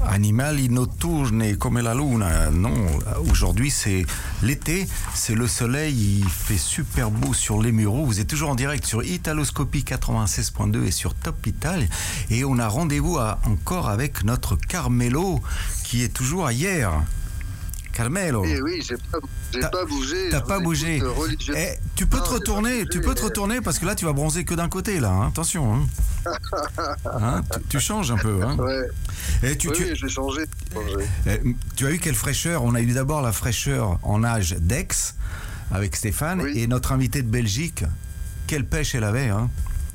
Animali notturni come la luna. Non, aujourd'hui c'est l'été, c'est le soleil, il fait super beau sur les Mureaux. Vous êtes toujours en direct sur Italoscopie 96.2 et sur Top Italia. Et on a rendez-vous encore avec notre Carmelo qui est toujours à hier. Carmelo. Eh oui, j'ai pas bougé. T'as pas bougé. Tu peux te retourner parce que là tu vas bronzer que d'un côté là. Hein. Attention. Hein, tu changes un peu. Hein. Ouais. Et oui, je vais changer. Tu as eu quelle fraîcheur? On a eu d'abord la fraîcheur en âge d'Aix avec Stéphane et notre invité de Belgique. Quelle pêche elle avait. Hein.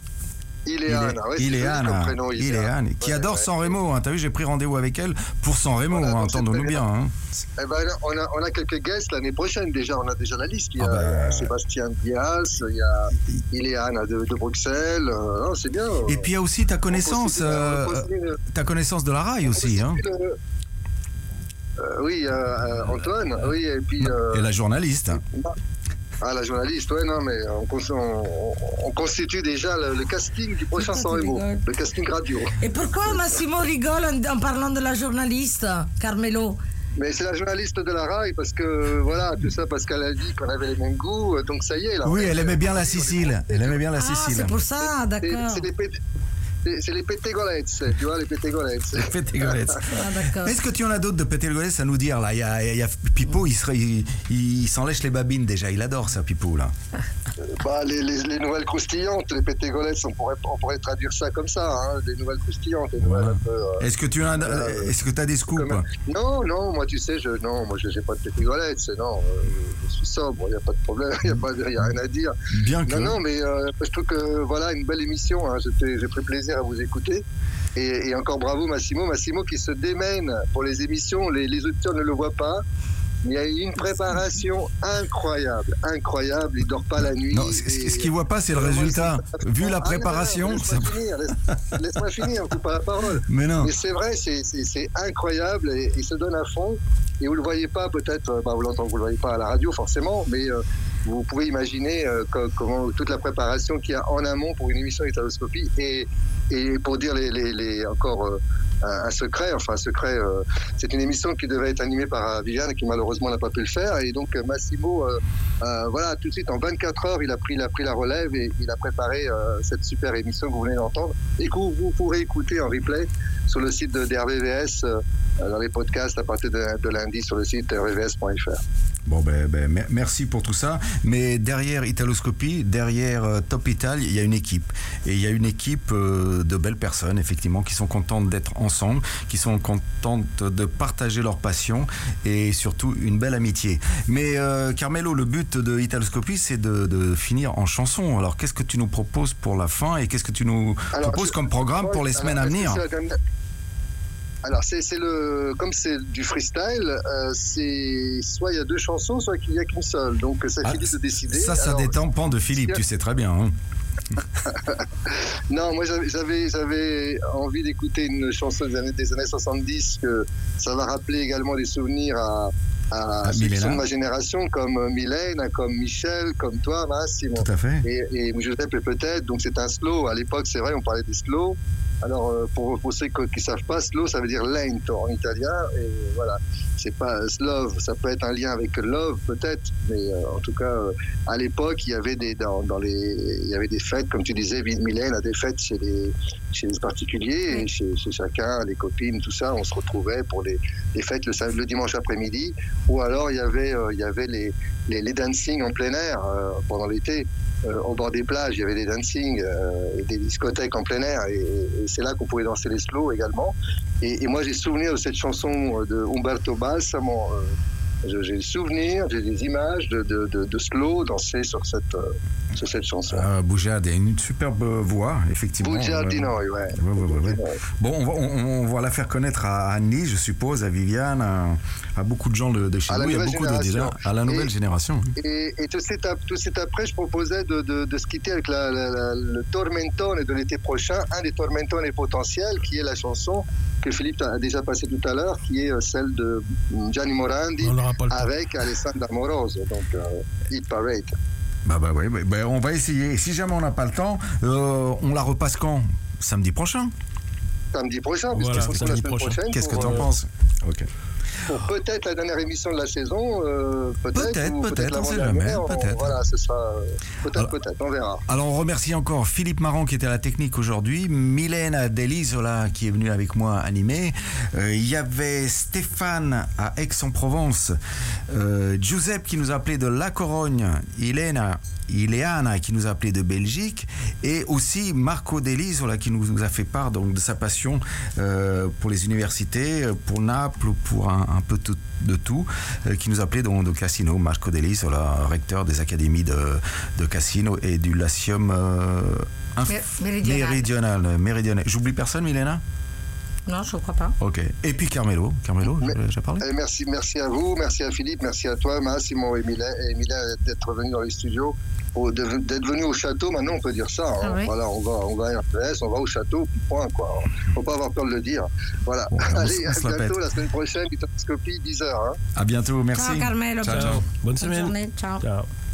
Ileana, qui adore San Remo. Hein. T'as vu, j'ai pris rendez-vous avec elle pour San Remo. Voilà, entendons-nous bien. Hein. Eh ben, on a quelques guests l'année prochaine déjà. On a déjà la liste. Il y a Sébastien Diaz, il y a Ileana de Bruxelles. Non, c'est bien. Et puis il y a aussi ta connaissance de la rail aussi. Hein. Oui, Antoine. Oui, et puis. Et la journaliste. Ah, la journaliste, ouais, non, mais on constitue déjà le casting du prochain San Remo, le casting radio. Et pourquoi Massimo rigole en parlant de la journaliste, Carmelo? Mais c'est la journaliste de la RAI, parce que, voilà, tout ça, parce qu'elle a dit qu'on avait les mêmes goûts, donc ça y est, là. Oui, elle aimait bien la Sicile. C'est pour ça, d'accord. C'est les pettegolezze, tu vois, les pettegolezze. Les pettegolezze. Est-ce que tu en as d'autres de pettegolezze à nous dire, là? Il y a Pipo, il s'en lèche les babines déjà, il adore ça, Pipo, là. Les nouvelles croustillantes, les pettegolezze, on pourrait traduire ça comme ça, hein, des nouvelles croustillantes. Voilà. Est-ce que tu as des scoops? Non, moi, tu sais, je n'ai pas de pettegolezze, non, je suis sobre, il n'y a pas de problème, il n'y a rien à dire. Bien que... Non, mais je trouve que, voilà, une belle émission, hein, j'ai pris plaisir à vous écouter et encore bravo Massimo qui se démène pour les émissions, les auditeurs ne le voient pas, mais il y a une préparation incroyable, il dort pas la nuit. Non, ce qu'il voit pas, c'est le résultat. Vu la préparation, laisse-moi finir, on coupe pas la parole. Mais non. Mais c'est vrai, c'est incroyable et il se donne à fond et vous le voyez pas peut-être, vous le voyez pas à la radio forcément, mais vous pouvez imaginer comment toute la préparation qu'il y a en amont pour une émission Italoscopie et pour dire encore un secret, c'est une émission qui devait être animée par Viviane qui malheureusement n'a pas pu le faire et donc Massimo voilà, tout de suite en 24 heures il a pris la relève et il a préparé cette super émission que vous venez d'entendre et que vous pourrez écouter en replay sur le site de RVVS dans les podcasts à partir de lundi sur le site rvvs.fr. Bon, merci pour tout ça. Mais derrière Italoscopie, derrière Top Italia, il y a une équipe. Et il y a une équipe de belles personnes, effectivement, qui sont contentes d'être ensemble, qui sont contentes de partager leur passion et surtout une belle amitié. Mais Carmelo, le but de Italoscopie, c'est de finir en chanson. Alors, qu'est-ce que tu nous proposes pour la fin et qu'est-ce que tu nous proposes comme programme pour les semaines à venir? Alors, comme c'est du freestyle, c'est soit il y a deux chansons, soit qu'il n'y a qu'une seule. Donc, c'est Philippe de décider. Ça dépend de Philippe, tu sais très bien. Hein. Non, moi j'avais envie d'écouter une chanson des années 70 que ça va rappeler également des souvenirs à ceux qui sont de ma génération, comme Mylène, comme Michel, comme toi, Massimo. Tout à fait. Et Giuseppe peut-être. Donc c'est un slow. À l'époque, c'est vrai, on parlait des slow. Alors pour ceux qui ne savent pas, slow, ça veut dire lento en italien. Et voilà, c'est pas slove. Ça peut être un lien avec love peut-être, mais en tout cas, à l'époque, il y avait il y avait des fêtes, comme tu disais, Mylène a des fêtes chez les particuliers, et chez chacun, les copines, tout ça, on se retrouvait pour les fêtes le dimanche après-midi, ou alors il y avait les dancing en plein air pendant l'été. Au bord des plages, il y avait des dancing et des discothèques en plein air, et c'est là qu'on pouvait danser les slow également. Et moi, j'ai souvenir de cette chanson de Umberto Balsamo. J'ai des souvenirs, j'ai des images de slow danser sur cette chanson. Boujade a une superbe voix, effectivement. Boujardino, ouais. Bon, on va la faire connaître à Annie, je suppose, à Viviane, à beaucoup de gens de chez nous, il y a beaucoup à la nouvelle génération. Et tout de suite après, je proposais de se quitter avec le tormentone de l'été prochain, un des tormentones potentiels, qui est la chanson que Philippe a déjà passée tout à l'heure, qui est celle de Gianni Morandi avec Alessandra Moroso, donc Hit Parade. On va essayer. Si jamais on n'a pas le temps, on la repasse quand? Samedi prochain. samedi prochain, Voilà, puisque c'est la samedi semaine prochain. prochaine. Qu'est-ce que pour, tu en penses? Ok. pour peut-être la dernière émission de la saison, Peut-être, ou on sait l'avant-dernière, jamais, peut-être. Voilà, ce sera Alors- peut-être, on verra. Alors on remercie encore Philippe Marron qui était à la technique aujourd'hui, Mylène Delisola qui est venue avec moi animer, il y avait Stéphane à Aix-en-Provence, Giuseppe qui nous appelait de La Corogne, Ileana qui nous appelait de Belgique, et aussi Marco Delisola qui nous a fait part donc de sa passion pour les universités, pour Naples, pour un peu de tout, qui nous appelait donc de Cassino. Marco Delisola, recteur des académies de Cassino et du Lyceum méridional. J'oublie personne, Milena? Non, je ne crois pas. Ok. Et puis Carmelo, j'ai parlé. Merci à vous, merci à Philippe, merci à toi, Massimo et Mylène d'être venus dans les studios, d'être venus au château. Maintenant, on peut dire ça. Hein. Ah oui. Voilà, on va à RTS, on va au château, puis point, quoi. Faut pas avoir peur de le dire. Voilà. Bon, Allez, on à se la bientôt pète. la semaine prochaine, Vitoscopie, 10h. Hein. À bientôt, merci. Ciao Carmelo. Ciao, Ciao. ciao. Bonne Bonne semaine. journée. Ciao. Ciao.